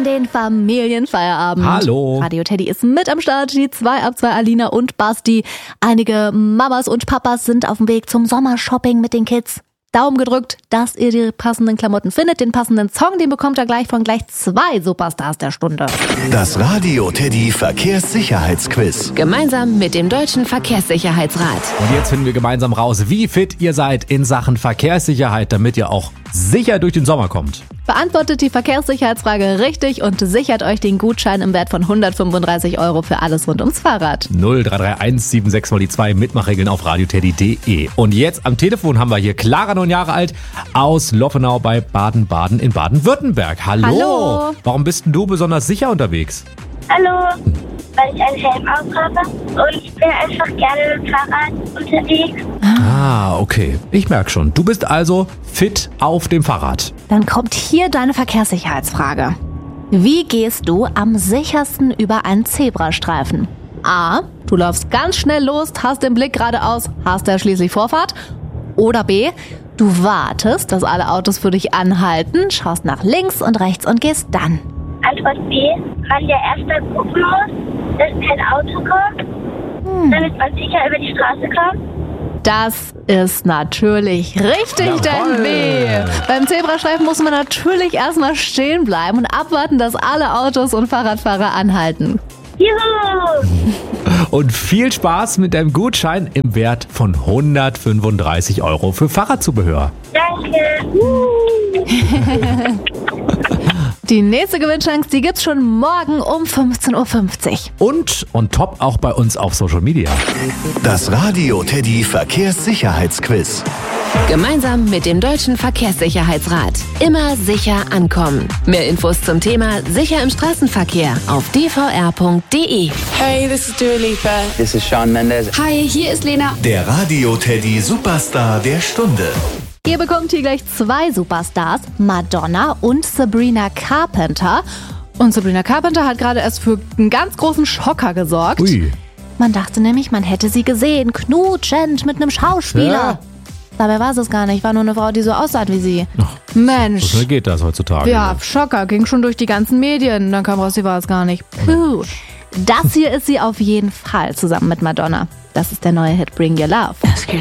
in den Familienfeierabend. Hallo. Radio Teddy ist mit am Start. Die 2 ab 2 Alina und Basti. Einige Mamas und Papas sind auf dem Weg zum Sommershopping mit den Kids. Daumen gedrückt, dass ihr die passenden Klamotten findet. Den passenden Song, den bekommt ihr gleich von gleich 2 Superstars der Stunde. Das Radio Teddy Verkehrssicherheitsquiz. Gemeinsam mit dem Deutschen Verkehrssicherheitsrat. Und jetzt finden wir gemeinsam raus, wie fit ihr seid in Sachen Verkehrssicherheit, damit ihr auch sicher durch den Sommer kommt. Beantwortet die Verkehrssicherheitsfrage richtig und sichert euch den Gutschein im Wert von 135 € für alles rund ums Fahrrad. 0331 76 mal die 2 Mitmachregeln auf radioteddy.de. Und jetzt am Telefon haben wir hier Clara, 9 Jahre alt, aus Loffenau bei Baden-Baden in Baden-Württemberg. Hallo. Hallo. Warum bist denn du besonders sicher unterwegs? Hallo, weil ich einen Helm aufhabe und ich bin einfach gerne mit dem Fahrrad unterwegs. Ah, okay. Ich merke schon. Du bist also fit auf dem Fahrrad. Dann kommt hier deine Verkehrssicherheitsfrage. Wie gehst du am sichersten über einen Zebrastreifen? A. Du läufst ganz schnell los, hast den Blick geradeaus, hast ja schließlich Vorfahrt. Oder B. Du wartest, dass alle Autos für dich anhalten, schaust nach links und rechts und gehst dann. Antwort B, man ja erst mal gucken muss, dass kein Auto kommt, damit man sicher über die Straße kommt. Das ist natürlich richtig, denn B. Beim Zebrastreifen muss man natürlich erstmal stehen bleiben und abwarten, dass alle Autos und Fahrradfahrer anhalten. Juhu! Und viel Spaß mit deinem Gutschein im Wert von 135 € für Fahrradzubehör. Danke. Die nächste Gewinnchance, die gibt's schon morgen um 15:50 Uhr. Und on top auch bei uns auf Social Media. Das Radio Teddy Verkehrssicherheitsquiz. Gemeinsam mit dem Deutschen Verkehrssicherheitsrat. Immer sicher ankommen. Mehr Infos zum Thema sicher im Straßenverkehr auf dvr.de. Hey, this is Dua Lipa. This is Shawn Mendes. Hi, hier ist Lena. Der Radio Teddy Superstar der Stunde. Ihr bekommt hier gleich 2 Superstars, Madonna und Sabrina Carpenter. Und Sabrina Carpenter hat gerade erst für einen ganz großen Schocker gesorgt. Ui. Man dachte nämlich, man hätte sie gesehen, knutschend mit einem Schauspieler. Ja. Dabei war es gar nicht, war nur eine Frau, die so aussah wie sie. So Mensch. schnell geht das heutzutage. Ja, Schocker, ging schon durch die ganzen Medien. Dann kam raus, sie war es gar nicht. Puh. Das hier ist sie auf jeden Fall zusammen mit Madonna. Das ist der neue Hit Bring Your Love. Ask yourself.